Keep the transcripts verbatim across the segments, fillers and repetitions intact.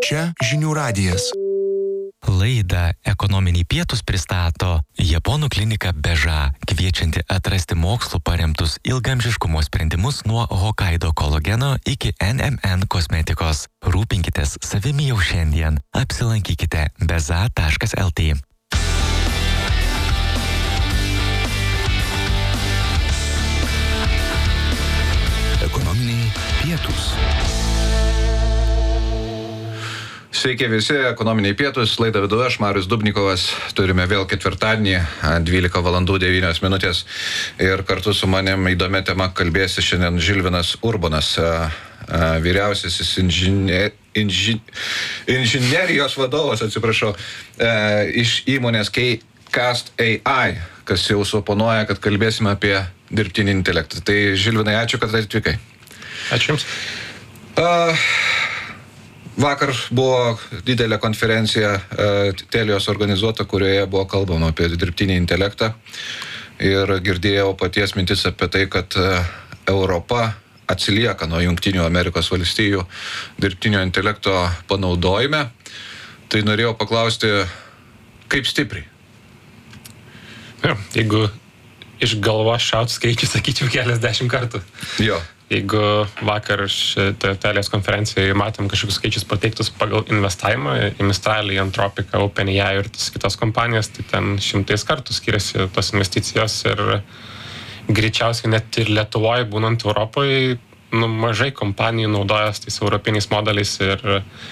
Čia Žinių radijas. Laidą Ekonominiai pietūs pristato Japonų klinika Beža, kviečianti atrasti mokslu paremtus ilgamžiškumo sprendimus nuo Hokkaido kolageno iki N M N kosmetikos. Rūpinkitės savimi jau šiandien. Apsilankykite beza taškas el tė. Ekonominiai pietūs. Sveiki visi, ekonominiai pietūs, laidą vedu aš, Marius Dubnikovas. Turime vėl ketvirtadienį, dvylika valandų devynios minutės. Ir kartu su manim įdomia tema kalbėsi šiandien Žilvinas Urbonas, vyriausiasis inžinier, inži, inžinerijos vadovas, atsiprašau, iš įmonės K-Cast A I, kas jau suponuoja, kad kalbėsime apie dirbtinį intelektą. Tai Žilvinai, ačiū, kad atvykai. Ačiū Jums. Uh, Vakar buvo didelė konferencija Telijos organizuota, kurioje buvo kalbama apie dirbtinį intelektą. Ir girdėjau paties mintis apie tai, kad Europa atsilieka nuo Jungtinių Amerikos valstijų dirbtinio intelekto panaudojime. Tai norėjau paklausti, kaip stipriai? Jo, jeigu iš galvos šaut skaičių, sakyčiau, keliasdešimt kartų. Jo. Jeigu vakar šitoje Telijos konferencijoje matėm kažkokius skaičius pateiktus pagal investavimą į Mistral, į Anthropic, OpenAI ir tas kitas kompanijas, tai ten šimtais kartų skiriasi tos investicijos ir greičiausiai net ir Lietuvoje, būnant Europoje, nu, mažai kompanijų naudojas tais europiniais modeliais ir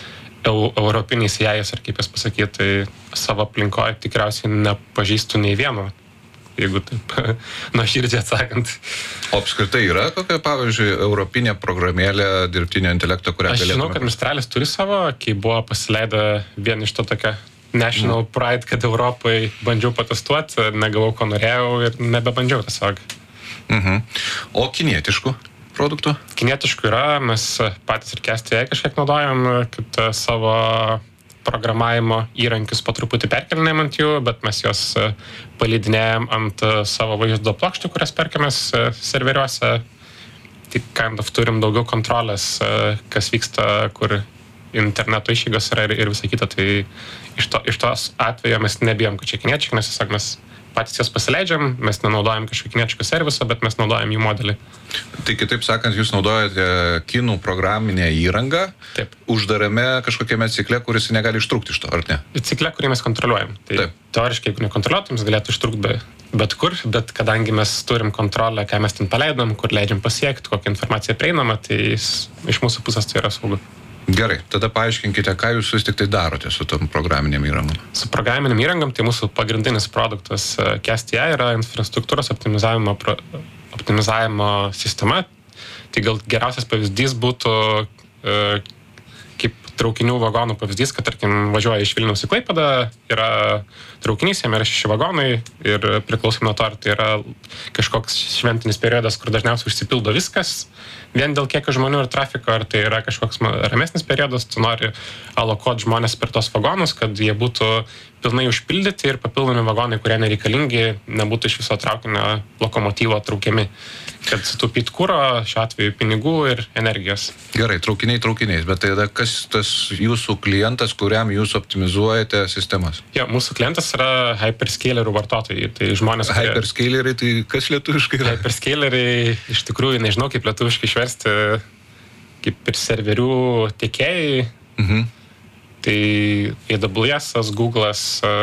eu, europiniais A I-ais, ar kaip jas pasakyti, tai savo aplinkoje tikriausiai nepažįstu nei vieno. Jeigu taip, nuo širdžiai atsakant. O apskritai yra kokia, pavyzdžiui, europinė programėlė dirbtinio intelekto, kurią galėtume... Aš žinau, kad Mistralis turi savo, kai buvo pasileidę vien iš to tokia National mm. Pride, kad Europai bandžiau patestuoti, negavau, ko norėjau ir nebebandžiau tiesiog. Mhm. O kinietiškų produktų? Kinietiškų yra, mes patys ir K-Cast A I kažkiek naudojam, kad savo programavimo įrankius po truputį perkelinėjom ant jų, bet mes juos paleidinėjom ant savo vaizdo plokščių, kurias perkėmės serveriuose. Tik kind of turim daugiau kontrolės, kas vyksta, kur interneto išeigos yra ir, ir visą kitą. Tai iš, to, iš tos atvejo mes nebijom, kad čia kiniečiai, nes tiesiog mes patys jas pasileidžiam, mes nenaudojam kažkokio kinietiško serviso, bet mes naudojam jų modelį. Tai kitaip sakant, jūs naudojate kinų programinę įrangą, taip, uždarame kažkokiame cikle, kuris negali ištrūkti iš to, ar ne? Cikle, kurį mes kontroliuojam. Tai taip, teoriškai, jeigu nekontroliuotum, jis galėtų ištrūkti be, bet kur, bet kadangi mes turim kontrolę, ką mes ten paleidom, kur leidžiam pasiekti, kokią informaciją prieinama, tai iš mūsų pusės tai yra saugu. Gerai, tada paaiškinkite, ką jūs vis tik tai darote su tom programinėm įrangom. Su programinėm įrangom, tai mūsų pagrindinis produktas K-Cast A I yra infrastruktūros optimizavimo, pro, optimizavimo sistema. Tai gal geriausias pavyzdys būtų e, kaip traukinių vagonų pavyzdys, kad, tarkim, važiuoja iš Vilniaus į Klaipėdą, yra traukinys, jame yra šeši vagonai ir priklausomai nuo to, ar tai yra kažkoks šventinis periodas, kur dažniausiai užsipildo viskas, vien dėl kiekio žmonių ir trafiko, ar tai yra kažkoks ramesnis periodas, tu nori alokuoti žmonės per tos vagonus, kad jie būtų pilnai užpildyti ir papildomi vagonai, kurie nereikalingi, nebūtų iš viso traukinio lokomotyvo traukiami, kad sutaupyt kuro, šiuo atveju pinigų ir energijos. Gerai, traukiniai traukiniais, bet tai kas tas jūsų klientas, kuriam jūs optimizuojate sistemas? Jo, mūsų klientas yra hyperscalerių vartotojai, tai žmonės... Kurie... Hyperscaleriai, tai kas lietuviškai yra? Hyperscaleriai, iš tikrųjų, nežinau, kaip lietuviškai išversti, kaip ir serverių tiekėjai. Mhm. Tai A W S, Google'as,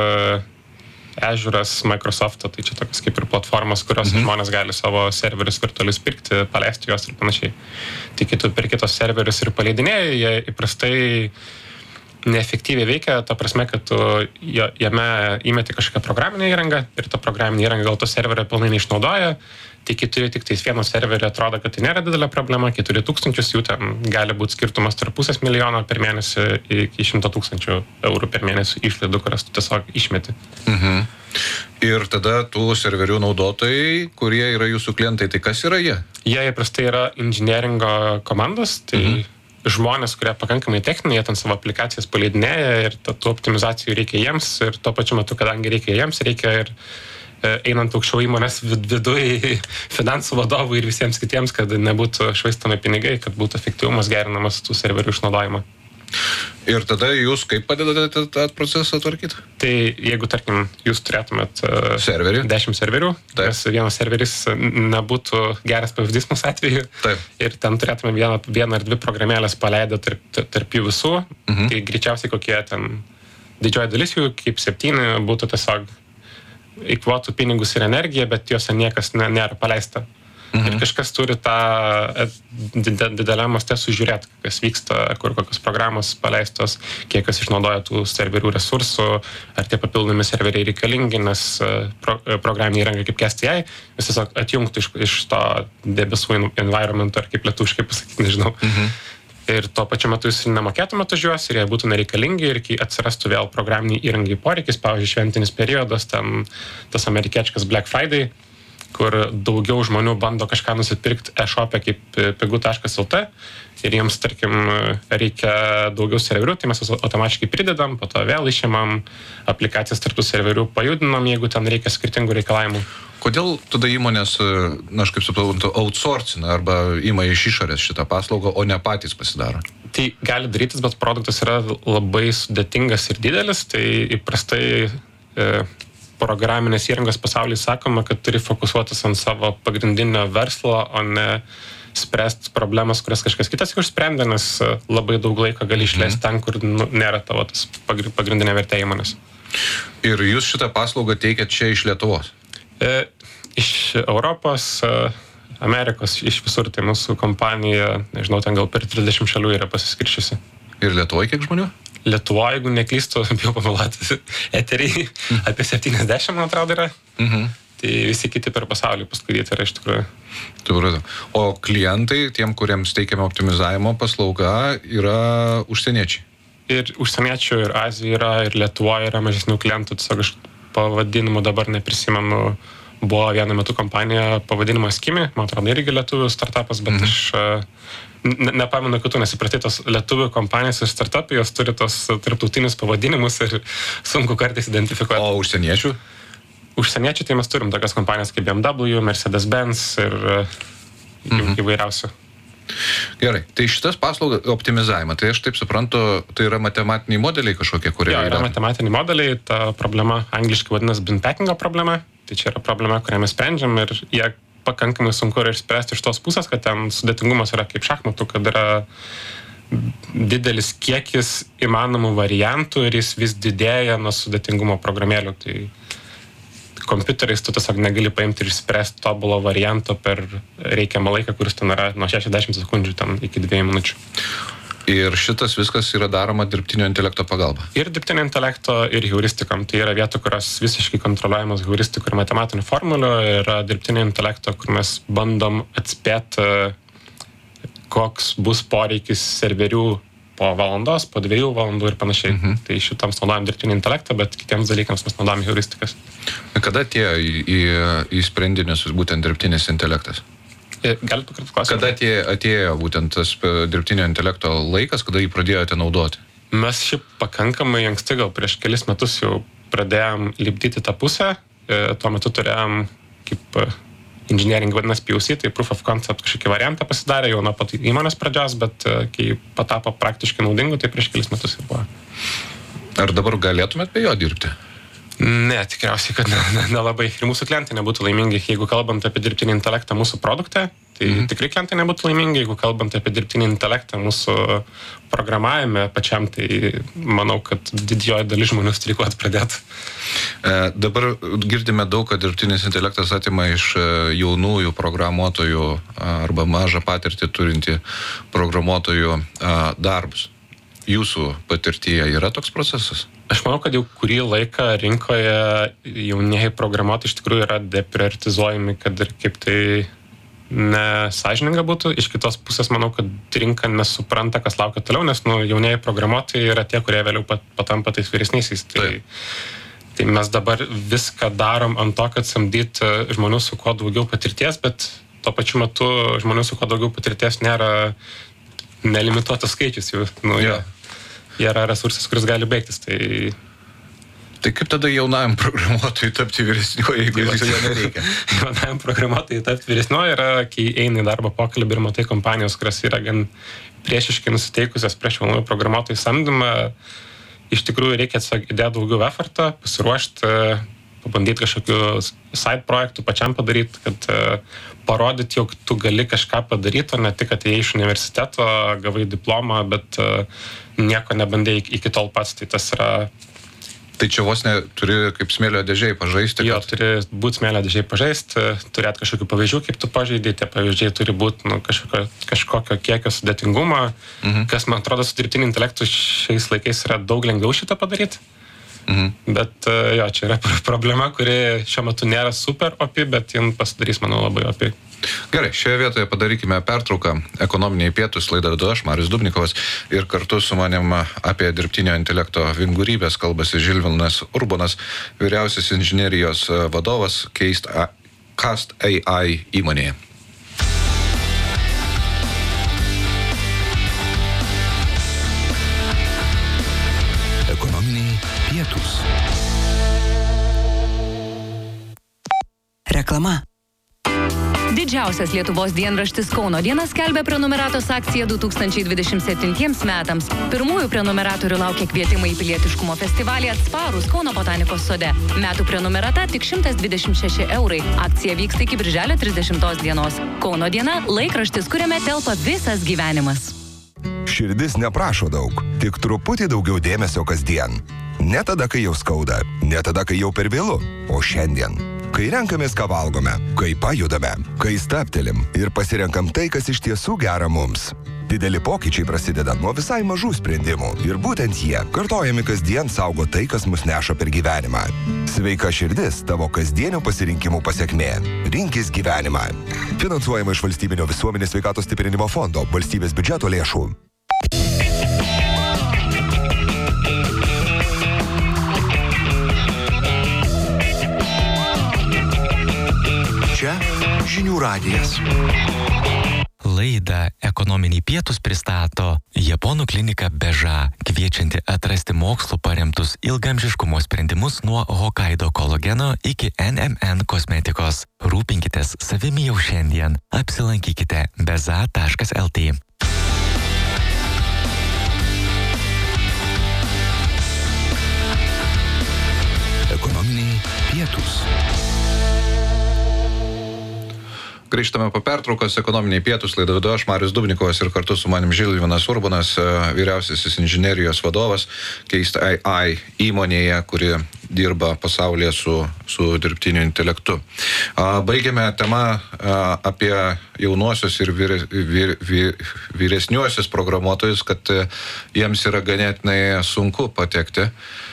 Azure'as, Microsoft'o, tai čia tokios kaip ir platformos, kurios mhm. žmonės gali savo serverius virtualius pirkti, paleisti juos ir panašiai. Tai kai tu per kitos serverius ir paleidinėjai, jie įprastai neefektyviai veikia, ta prasme, kad tu jame įmeti kažkokią programinę įrangą ir ta programinė įranga gal to serverio pilnai neišnaudoja. Tai kai turi tik tais vieną serverį, atrodo, kad tai nėra didelė problema, kai turi tūkstančius, jų ten gali būti skirtumas tarp pusės milijono per mėnesį iki šimto tūkstančių eurų per mėnesį išlaidų, kurias tu tiesiog išmeti. Mhm. Ir tada tų serverių naudotojai, kurie yra jūsų klientai, tai kas yra jie? Jie įprastai yra inžinieringo komandos, tai mhm. žmonės, kurie pakankamai techniniai, jie ten savo aplikacijas paleidinėja ir tų optimizacijų reikia jiems ir tuo pačiu metu, kadangi reikia jiems, reikia ir einant aukščiau įmonės viduje finansų vadovų ir visiems kitiems, kad nebūtų švaistami pinigai, kad būtų efektyvumas gerinamas tų serverių išnaudojimo. Ir tada jūs kaip padedate tą procesą tvarkyti? Tai jeigu, tarkim, jūs turėtumėt uh, serverį, dešimt serverių, nes vienas serveris nebūtų geras pavyzdys mūsų atveju, taip. Ir ten turėtume vieną, vieną ar dvi programėlės paleidę tarp, tarp jų visų, mhm. Tai greičiausiai kokie ten didžioji dalis jų, kaip septyni, būtų tiesiog eikvotų pinigus ir energiją, bet juose niekas ne, nėra paleista. Mhm. Ir kažkas turi tą didelę mastę sužiūrėti, kas vyksta, kur kokios programos paleistos, kiek kas išnaudoja tų serverių resursų, ar tie papildomi serveriai reikalingi, nes pro, programinė įranga kaip C A S T I vis tiesiog atjungtų iš, iš to debesų environmento, ar kaip lietuviškai pasakyti, nežinau. Mhm. Ir tuo pačiu metu jūs nemokėtumėte už juos ir jie būtų nereikalingi ir kai atsirastų vėl programiniai įrangai poreikis, pavyzdžiui, šventinis periodas, ten tas amerikiečikas Black Friday, kur daugiau žmonių bando kažką nusipirkti e-shop'e kaip pigu taškas el t ir jiems, tarkim, reikia daugiau serverių, tai mes automatiškai pridedam, po to vėl išimam, aplikacijas tarp tų serverių pajudinam, jeigu ten reikia skirtingų reikalavimų. Kodėl tada įmonės, na, aš kaip suprantu, outsourcina arba ima iš išorės šitą paslaugą, o ne patys pasidaro? Tai gali darytis, bet produktas yra labai sudėtingas ir didelis, tai įprastai e, programinės įrangos pasaulyje sakoma, kad turi fokusuotis ant savo pagrindinio verslo, o ne spręsti problemas, kurias kažkas kitas jau išsprendė, nes labai daug laiko gali išleisti ten, kur nu, nėra tavo tas pagrindinė vertė įmonės. Ir jūs šitą paslaugą teikiat čia iš Lietuvos? E, iš Europos, Amerikos, iš visur, tai mūsų kompanija, nežinau, ten gal per trisdešimt šalių yra pasiskirčiusi. Ir Lietuvoje kiek žmonių? Lietuvoje, jeigu neklystu, bijau pameluoti, eteriai apie septyniasdešimt, man atrodo, yra. Mhm. Tai visi kiti per pasaulį pasklaidyti yra iš tikrųjų. Supratau. O klientai, tiem, kuriems teikiame optimizavimo paslauga, yra užsieniečiai? Ir užsieniečių, ir Azijoje yra, ir Lietuvoje yra mažesnių klientų, tiesiog aš pavadinimų dabar neprisimenu. Buvo vienu metu kompanija pavadinimo Skimi, man atrodo, irgi lietuvių startupas, bet mhm. aš ne, nepamenu, kad tu nesipratai, tos lietuvių kompanijos ir startupai, jos turi tos tarptautinius pavadinimus ir sunku kartais identifikuoti. O užsieniečių? Užsieniečių, tai mes turim tokias kompanijas kaip B M W, Mercedes-Benz ir mhm. įvairiausių. Gerai, tai šitas paslauga optimizavimą, tai aš taip suprantu, tai yra matematiniai modeliai kažkokie, kurie... Jo, yra matematiniai modeliai, ta problema angliškai vadinasi bin packingo problema, tai čia yra problema, kurią mes sprendžiam ir jie pakankamai sunku yra išspręsti iš tos pusės, kad ten sudėtingumas yra kaip šachmatų, kad yra didelis kiekis įmanomų variantų ir jis vis didėja nuo sudėtingumo programėlių, tai kompiuteriais tu tiesiog negali paimti ir išspręsti tobulo varianto per reikiamą laiką, kuris ten yra nuo šešiasdešimt sekundžių ten iki dviejų minučių. Ir šitas viskas yra daroma dirbtinio intelekto pagalba? Ir dirbtinio intelekto, ir heuristikam. Tai yra vietų, kurios visiškai kontroliuojamos heuristikų ir matematinių formulių. Yra dirbtinio intelekto, kur mes bandom atspėti, koks bus poreikis serverių po valandos, po dviejų valandų ir panašiai. Mhm. Tai šitams naudojam dirbtinį intelektą, bet kitiems dalykams mes naudojam heuristikas. Kada atėjo į, į, į sprendinius būtent dirbtinis intelektas? Galit pakartoti klausimą? Kada atėjo, atėjo būtent tas dirbtinio intelekto laikas, kada jį pradėjote naudoti? Mes šiaip pakankamai anksti, gal prieš kelis metus jau pradėjom lipdyti tą pusę. Tuo metu turėjom kaip engineering vadinasi P O C, tai proof of concept kažkokį variantą pasidarė jau nuo pat įmonės pradžios, bet kai patapo praktiškai naudingu, tai prieš kelis metus jau buvo. Ar dabar galėtumėt be jo dirbti? Ne, tikriausiai, kad nelabai. Ne, ne ir mūsų klientai nebūtų laimingi, jeigu kalbant apie dirbtinį intelektą mūsų produkte, tai mhm. tikrai klientai nebūtų laimingi, jeigu kalbant apie dirbtinį intelektą mūsų programavime pačiam, tai manau, kad didžioji dalis žmonių streikuot pradėtų. E, dabar girdime daug, kad dirbtinis intelektas atima iš jaunųjų programuotojų arba mažą patirtį turinti programuotojų darbus. Jūsų patirtyje yra toks procesas? Aš manau, kad jau kurį laiką rinkoje jaunieji programuotojai iš tikrųjų yra deprioritizuojami, kad ir kaip tai nesąžininga būtų. Iš kitos pusės manau, kad rinka nesupranta, kas laukia toliau, nes nu, jaunieji programuotojai yra tie, kurie vėliau pat, patampa tais vyresniaisiais. Tai, tai mes dabar viską darom ant to, kad samdyti žmonių su kuo daugiau patirties, bet tuo pačiu metu žmonių su kuo daugiau patirties nėra nelimituotas skaičius jų. Nu, ja. Jie yra resursas, kuris gali baigtis. Tai, tai kaip tada jaunajam programuotojui tapti vyresniuoju, jeigu jis jo nereikia? Jaunajam programuotojui tapti vyresniuoju yra, kai eina į darbo pokalbį ir matai kompanijos, kurios yra gan priešiškai nusiteikusios prieš jaunųjų programuotojų samdymą. Iš tikrųjų reikia įdėti daugiau efforto, pasiruošti, pabandyti kažkokių side projektų pačiam padaryti, kad parodyti, jog tu gali kažką padaryti, o ne tik atėjai iš universiteto, gavai diplomą, bet nieko nebandėjai iki tol pats. Tai tas yra... Tai čia vos ne turi kaip smėlio dėžiai pažaisti? Jo, kad... turi būti smėlio dėžiai pažaisti, turėti kažkokių pavyzdžių, kaip tu pažaidai, tie pavyzdžiai turi būti nu, kažkokio, kažkokio kiekio sudėtingumo, mhm. kas, man atrodo, su dirbtiniu intelektu šiais laikais yra daug lengviau šitą padaryti. Mhm. Bet jo, čia yra problema, kuri šiuo metu nėra super opi, bet jin pasidarys, manau, labai opi. Gerai, šioje vietoje padarykime pertrauką. Ekonominiai pietūs laidą vedu aš, Marius Dubnikovas, ir kartu su manim apie dirbtinio intelekto vingurybės kalbasi Žilvinas Urbonas, vyriausias inžinerijos vadovas Cast A I įmonėje. Ekonominiai pietūs. Reklama. Didžiausias Lietuvos dienraštis Kauno diena skelbia prenumeratos akciją du tūkstančiai dvidešimt septintiems metams. Pirmųjų prenumeratorių laukia kvietimai į pilietiškumo festivalį Atsparūs Kauno botanikos sode. Metų prenumerata tik šimtas dvidešimt šeši eurai. Akcija vyksta iki birželio trisdešimtos dienos. Kauno diena – laikraštis, kuriame telpa visas gyvenimas. Širdis neprašo daug, tik truputį daugiau dėmesio kasdien. Ne tada, kai jau skauda, ne tada, kai jau per vėlu, o šiandien. Kai renkamės, ką valgome, kai pajudame, kai stabtelim ir pasirenkam tai, kas iš tiesų gera mums. Dideli pokyčiai prasideda nuo visai mažų sprendimų ir būtent jie, kartojami kasdien, saugo tai, kas mus neša per gyvenimą. Sveika širdis – tavo kasdienio pasirinkimų pasekmė. Rinkis gyvenimą. Finansuojama iš Valstybinio visuomenės sveikatos stiprinimo fondo, valstybės biudžeto lėšų. Čia Žinių radijas. Laidą Ekonominiai pietūs pristato Japonų klinika Beža, kviečianti atrasti mokslu paremtus ilgamžiškumo sprendimus nuo Hokkaido kolageno iki N M N kosmetikos. Rūpinkitės savimi jau šiandien. Apsilankykite beza taškas el tė. Ekonominiai pietūs. Grįžtame po pertraukos, ekonominiai pietūs, laidą vedu aš, Marius Dubnikovas, ir kartu su manim Žilvinas Urbonas, vyriausiasis inžinerijos vadovas Cast A I įmonėje, kuri dirba pasaulyje su, su dirbtiniu intelektu. Baigėme temą apie jaunuosius ir vyre, vyr, vyr, vyresniuosius programuotojus, kad jiems yra ganėtinai sunku patekti.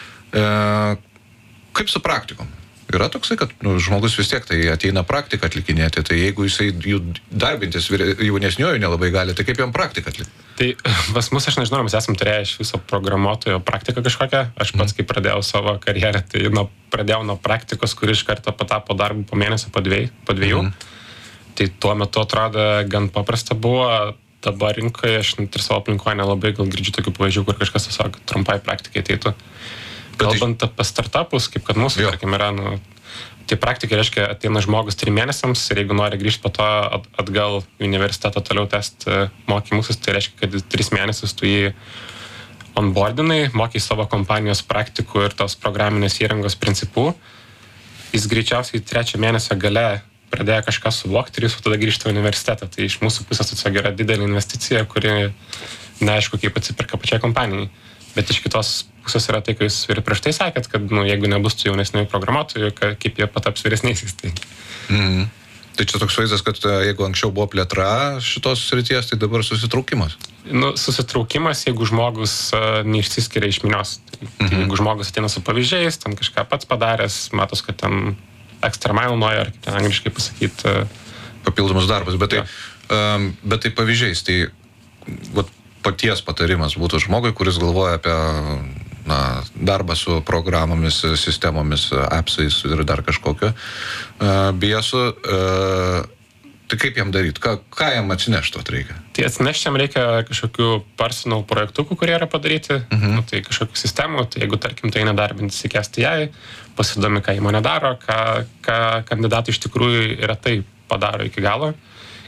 Kaip su praktikom? Yra toksai, kad nu, žmogus vis tiek tai ateina praktiką atlikinėti, tai jeigu jisai jų darbintis jaunesniuoju nelabai gali, tai kaip jam praktiką atlikti? Tai pas mus, aš nežinau, mes esam turėję iš viso programuotojo praktiką kažkokią. Aš pats, kai pradėjau savo karjerą, tai nu, pradėjau nuo praktikos, kuri iš karto patapo darbu po mėnesio, po dviejų. Po dviejų. Mm. Tai tuo metu atrodo gan paprasta buvo. Dabar rinkoje, aš net ir savo aplinkoje nelabai gal girdžiu tokių pavyzdžių, kur kažkas tiesiog trumpai praktikai ateitų. Kalbant apie startupus, kaip kad mūsų, tarkim, yra, nu, tai praktika reiškia, ateina žmogus trim mėnesiams ir jeigu nori grįžti po to atgal į universitetą toliau tęsti mokymusis, tai reiškia, kad tris mėnesius tu jį onboardinai, mokai savo kompanijos praktikų ir tos programinės įrangos principų. Jis greičiausiai trečią mėnesio gale pradėjo kažką suvokti ir jis tada grįžta į universitetą. Tai iš mūsų pusės tiesiog yra didelė investicija, kuri neaišku, kaip atsipirka pačiai kompanijai. Bet iš kitos pusės yra tai, kai jūs ir prieš tai sakėt, kad nu, jeigu nebus tų jaunesnių programuotojų, kaip jie pataps vyresniaisiais. Tai... Mm. Tai čia toks vaizdas, kad jeigu anksčiau buvo plėtra šitos srities, tai dabar susitraukimas? Nu, susitraukimas, jeigu žmogus uh, neišsiskiria iš minios. Tai, mm-hmm. tai jeigu žmogus ateina su pavyzdžiais, ten kažką pats padaręs, matos, kad ten extra mile nuoja, ar kaip ten angliškai pasakyti. Uh... Papildomus darbus, bet tai, um, bet tai pavyzdžiais, tai vat, paties patarimas būtų žmogui, kuris galvoja apie na, darbą su programomis, sistemomis, appsais ir dar kažkokio uh, biesu. Uh, tai kaip jam daryti? Ką, ką jam atsinešti reikia? Tai atsinešti jam reikia kažkokių personal projektukų, kurie yra padaryti. Uh-huh. Nu, tai kažkokių sistemų. Tai jeigu, tarkim, tai nedarbintis į Cast A I, pasidomi, ką įmonė daro, ką, ką kandidatai iš tikrųjų yra tai padaro iki galo.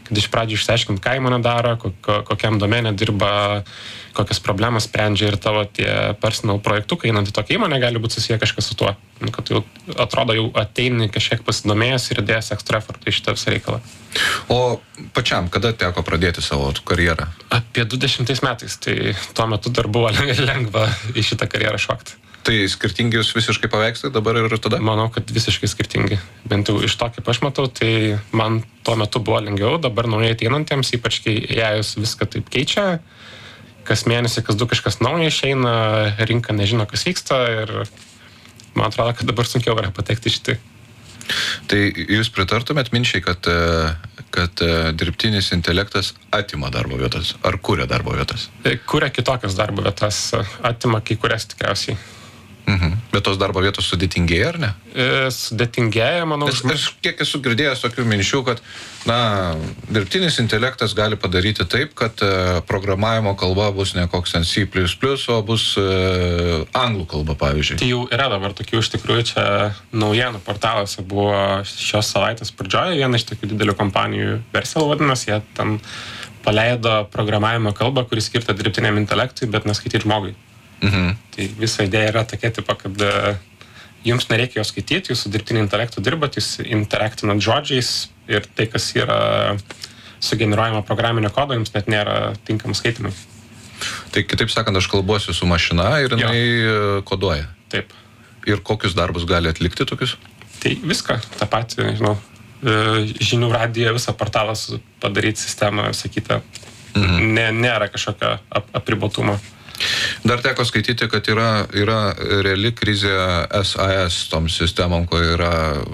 kad iš pradžių išsiaiškint, ką įmonė daro, kokiam domenė dirba, kokias problemas sprendžia ir tavo tie personal projektukai, einant į tokią įmonę, gali būti susiję kažkas su tuo. Kad jau atrodo, jau ateini kažkiek pasidomėjęs ir įdėjęs extra effortą į šitą visą reikalą. O pačiam, kada teko pradėti savo karjerą? Apie dvidešimtais metais, tai tuo metu dar buvo lengva į šitą karjerą šokti. Tai skirtingi jūs visiškai paveikslai dabar ir tada? Manau, kad visiškai skirtingi. Bent jau iš to, kaip aš matau, tai man tuo metu buvo lengviau, dabar naujai ateinantiems, ypač kai jais viską taip keičia, kas mėnesį, kas du kažkas naujo išeina, rinka nežino, kas vyksta ir man atrodo, kad dabar sunkiau yra patekti šitai. Tai jūs pritartumėt minčiai, kad, kad dirbtinis intelektas atima darbo vietas, ar kuria darbo vietas? Kuria kitokias darbo vietas, atima kai kurias tikriausiai. Mhm. Bet tos darbo vietos sudėtingėja, ar ne? E, sudėtingėja, manau. Aš, aš kiek esu girdėjęs tokių minčių, kad na, dirbtinis intelektas gali padaryti taip, kad e, programavimo kalba bus ne koks ten C plus plus, o bus e, anglų kalba, pavyzdžiui. Tai jau yra dabar tokių, iš tikrųjų, čia naujienų portaluose buvo šios savaitės pradžioje, viena iš tokių didelių kompanijų Versal vadinasi, jie ten paleido programavimo kalbą, kuris skirta dirbtiniam intelektui, bet neskaityti žmogui. Mhm. Tai visa idėja yra tokia tipa, kad jums nereikia jo skaityti, jūs su dirbtiniu intelektu dirbat, jūs interaktinat žodžiais ir tai, kas yra sugeneruojama programinio kodo, jums net nėra tinkamų skaitimai. Tai kitaip sakant, aš kalbuosiu su mašina ir jinai jo. Koduoja. Taip. Ir kokius darbus gali atlikti tokius? Tai viską, tą patį, žinau, žinių radijo visą portalą padaryti sistemą, sakyta, mhm. ne, nėra kažkokio ap, apribotumo. Dar teko skaityti, kad yra, yra reali krizė S A S tom sistemom, kur yra,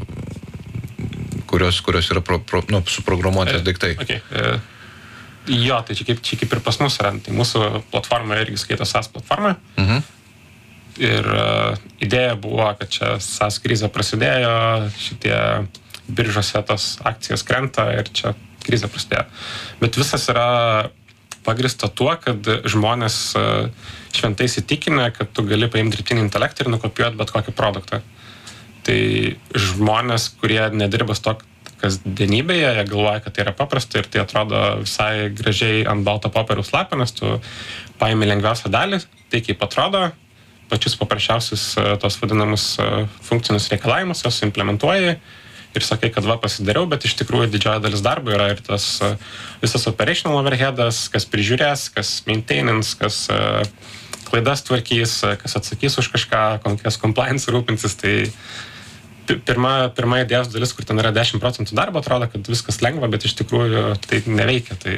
kurios, kurios yra pro, pro, nu, suprogramuotis daiktai. Okay. E, jo, tai čia kaip, čia kaip ir pas mus yra. Tai mūsų platforma irgi skaito SaaS platformą. Mhm. Ir uh, idėja buvo, kad čia SaaS krizė prasidėjo, šitie biržose tos akcijos krenta ir čia krizė prasidėjo. Bet visas yra pagrįsta tuo, kad žmonės šventai įsitikinę, kad tu gali paimti dirbtinį intelektą ir nukopijuoti bet kokį produktą. Tai žmonės, kurie nedirbas to kasdienybėje, jie galvoja, kad tai yra paprasta ir tai atrodo visai gražiai ant balto popieriaus lapio, nes tu paimi lengviausią dalį, tai kaip atrodo, pačius paprasčiausius tos vadinamus funkcinius reikalavimus, jos implementuoji ir sakai, kad va pasidariau, bet iš tikrųjų didžioji dalis darbo yra ir tas visas operational overheadas, kas prižiūrės, kas maintainins, kas uh, klaidas tvarkys, kas atsakys už kažką, kokias compliance rūpinsis, tai pirma, pirma idėjos dalis, kur ten yra dešimt procentų darbo, atrodo, kad viskas lengva, bet iš tikrųjų tai neveikia. Tai...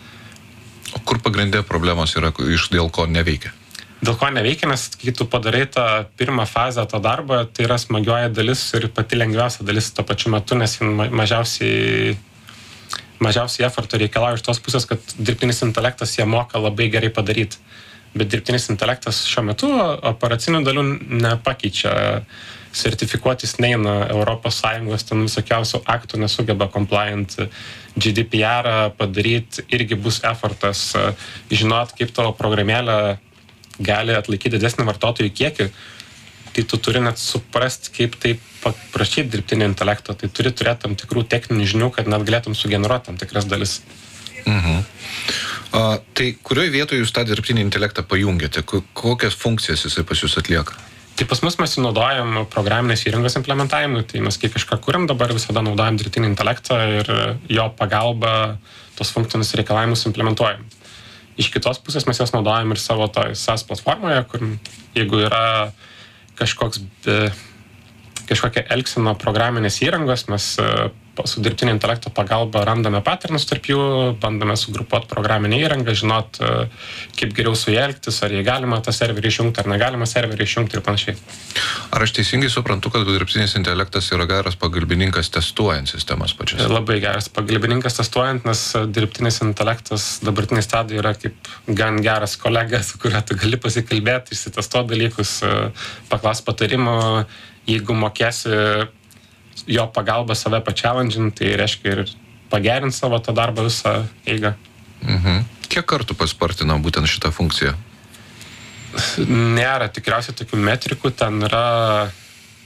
O kur pagrindė problemos yra, iš dėl ko neveikia? Dėl ko neveikia, nes kai tu padarai tą pirmą fazę to darbo, tai yra smagioji dalis ir pati lengviausia dalis tuo pačiu metu, nes mažiausiai, mažiausiai efforto reikalauja iš tos pusės, kad dirbtinis intelektas jie moka labai gerai padaryti. Bet dirbtinis intelektas šiuo metu operacinių dalių nepakeičia, sertifikuotis neina, Europos Sąjungos ten visokiausių aktų nesugeba compliant, G D P R padaryti irgi bus effortas, žinot, kaip tavo programėlė gali atlaikyti didesnį vartotojų kiekį, tai tu turi net suprasti, kaip tai paprašyti dirbtinio intelekto, tai turi turėti tam tikrų techninių žinių, kad net galėtum sugeneruoti tam tikras dalis. Mhm. A, tai kurioje vietoje jūs tą dirbtinį intelektą pajungiate? Kokias funkcijas jisai pas jūs atlieka? Tai pas mus mes naudojam programinės įrangos implementavimui, tai mes kai kažką kuriam, dabar visada naudojam dirbtinį intelektą ir jo pagalba tos funkcinius reikalavimus implementuojam. Iš kitos pusės mes jas naudojam ir savo toj SaaS platformoje, kur jeigu yra kažkoks, kažkokia elgsena programinės įrangos, mes su dirbtinio intelekto pagalba randame patternus tarp jų, bandome sugrupuoti programinę įrangą, žinot, kaip geriau su jie elgtis, ar jie galima tą serverį išjungti, ar negalima serverį išjungti ir panašiai. Ar aš teisingai suprantu, kad dirbtinis intelektas yra geras pagalbininkas testuojant sistemas pačias? Labai geras pagalbininkas testuojant, nes dirbtinis intelektas dabartinė stadija yra kaip gan geras kolega, su kuriuo tu gali pasikalbėti, išsitestuoti dalykus, paklas patarimo, jeigu mokėsi jo pagalba save pačialandžinti, tai reiškia ir pagerinti savo tą darbą visą eigą. Mhm. Kiek kartų paspartina būtent šitą funkciją? Nėra tikriausiai tokių metrikų, ten yra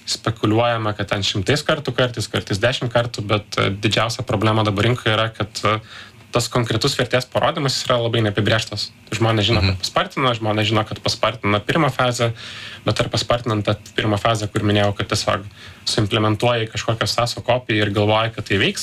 spekuliuojama, kad ten šimtais kartų kartais, kartais dešimt kartų, bet didžiausia problema dabar rinkoje yra, kad tas konkretus vertės parodymas yra labai neapibrėžtas. Žmonės žino, kad paspartina, žmonės žino, kad paspartina pirmą fazę, bet ar paspartinant tą pirmą fazę, kur minėjau, kad tiesiog suimplementuoji kažkokią saso kopiją ir galvoji, kad tai veiks,